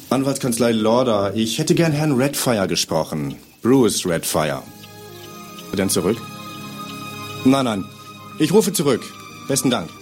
Anwaltskanzlei Lauder. Ich hätte gern Herrn Redfire gesprochen. Bruce Redfire. Denn zurück? Nein. Ich rufe zurück. Besten Dank.